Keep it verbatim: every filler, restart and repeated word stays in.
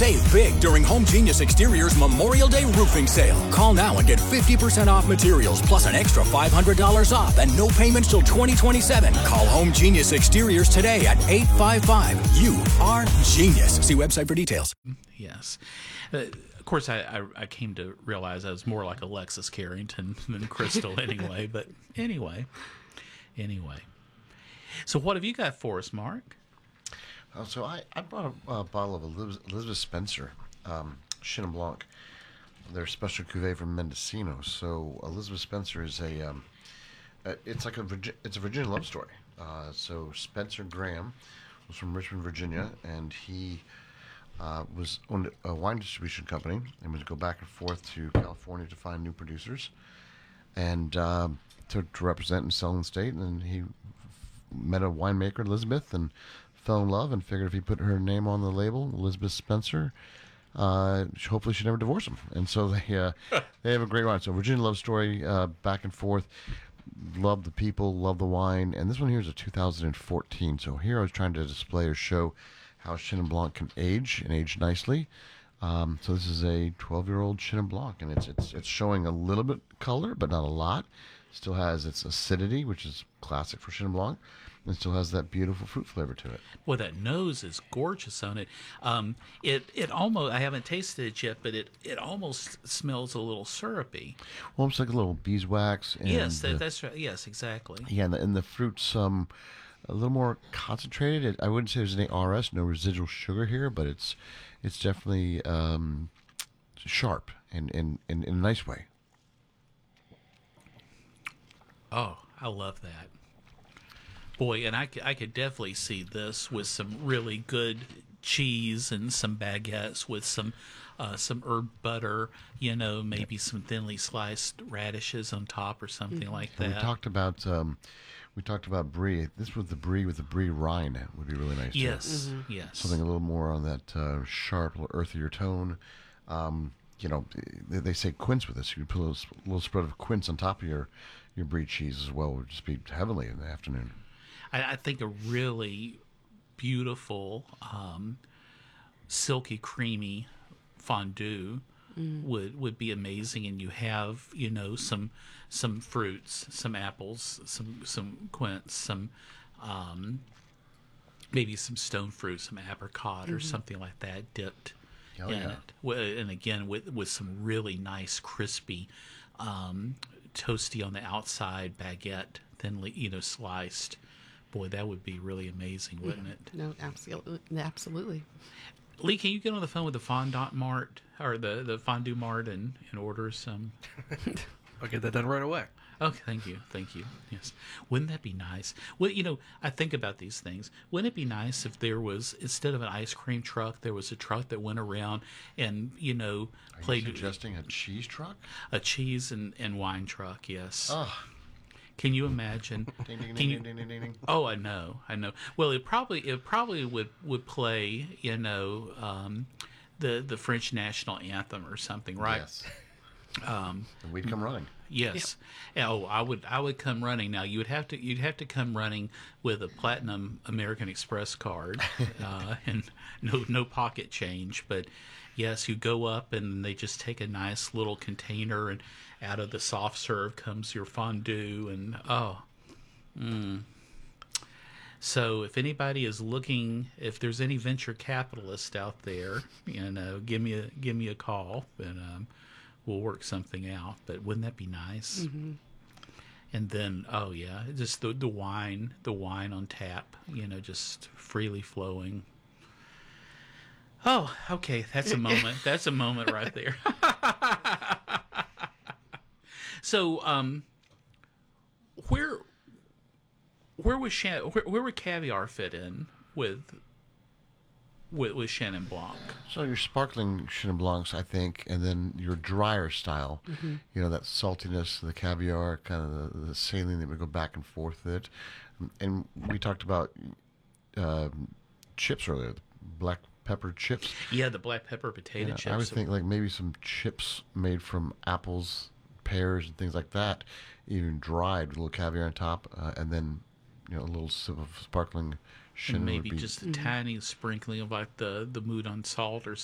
Save big during Home Genius Exteriors Memorial Day roofing sale. Call now and get fifty percent off materials plus an extra five hundred dollars off and no payments till twenty twenty-seven. Call Home Genius Exteriors today at eight five five. You are genius. See website for details. Yes. Uh, of course, I, I, I came to realize I was more like Alexis Carrington than Crystal anyway. But anyway, anyway. So what have you got for us, Mark? Uh, so I, I brought a, a bottle of Elizabeth, Elizabeth Spencer um, Chenin Blanc, their special cuvee from Mendocino. So Elizabeth Spencer is a, um, uh, it's like a Virgi- it's a Virginia love story. Uh, so Spencer Graham was from Richmond, Virginia, and he uh, was owned a wine distribution company and would go back and forth to California to find new producers and um, to, to represent and sell in the state. And he f- met a winemaker, Elizabeth, and fell in love and figured if he put her name on the label, Elizabeth Spencer, uh, hopefully she'd never divorce him. And so they uh, they have a great wine. So Virginia love story, uh, back and forth. Love the people, love the wine. And this one here is a two thousand fourteen. So here I was trying to display or show how Chenin Blanc can age and age nicely. Um, so this is a twelve-year-old Chenin Blanc, and it's it's it's showing a little bit color, but not a lot. Still has its acidity, which is classic for Chenin Blanc. It still has that beautiful fruit flavor to it. Boy, that nose is gorgeous on it. Um, it it almost, I haven't tasted it yet, but it, it almost smells a little syrupy. Almost like a little beeswax. And Yes, that, the, that's right. Yes, exactly. yeah, and the, and the fruit's um, a little more concentrated. It, I wouldn't say there's any R S, no residual sugar here, but it's it's definitely um, sharp and in, in, in a nice way. Oh, I love that. Boy, and I, c- I could definitely see this with some really good cheese and some baguettes with some uh, some herb butter, you know, maybe some thinly sliced radishes on top or something like And that. we talked about um, we talked about brie. This was the brie with the brie rind would be really nice. too. Yes, yes. Something a little more on that uh, sharp, little earthier tone. Um, you know, they, they say quince with this. You could put a little, little spread of quince on top of your your brie cheese as well. It would just be heavenly in the afternoon. I, I think a really beautiful, um, silky, creamy fondue would would be amazing. And you have, you know, some some fruits, some apples, some some quince, some um, maybe some stone fruit, some apricot or something like that dipped Oh, in yeah. it. Wi- And again, with with some really nice crispy, um, toasty on the outside baguette, thinly, you know, sliced. Boy, that would be really amazing, wouldn't it? No, absolutely, absolutely. Lee, can you get on the phone with the Fondant Mart or the, the Fondue Mart and, and order some? I'll get that done right away. Okay, thank you, thank you. Yes, wouldn't that be nice? Well, you know, I think about these things. Wouldn't it be nice if there was, instead of an ice cream truck, there was a truck that went around and, you know, Are you played suggesting a cheese truck? a cheese and, and wine truck? Yes. Oh, Can you imagine? ding, ding, Can ding, you- ding, ding, ding, ding. Oh, I know, I know. Well, it probably it probably would, would play, you know, um, the the French national anthem or something, right? Yes. Um, and we'd come running. Yes. Oh, I would I would come running. Now you would have to you'd have to come running with a platinum American Express card uh, and no no pocket change. But yes, you go up and they just take a nice little container and out of the soft serve comes your fondue and oh. Mm. So if anybody is looking, if there's any venture capitalist out there, you know, give me a give me a call and um, we'll work something out. But wouldn't that be nice? Mm-hmm. And then, oh yeah, just the the wine, the wine on tap, you know, just freely flowing. Oh, okay, that's a moment. That's a moment right there. So, um, where where was Shan- where, where would caviar fit in with with, with Chenin Blanc? So your sparkling Chenin Blancs, I think, and then your drier style, you know, that saltiness, the caviar, kind of the, the saline that would go back and forth with it. And we talked about um, chips earlier, the black pepper chips. Yeah, the black pepper potato Yeah, chips. I would think like maybe some chips made from apples, pears, and things like that, even dried with a little caviar on top, uh, and then, you know, a little sip of sparkling Chenin and maybe would be just a tiny sprinkling of like the the mood on salt or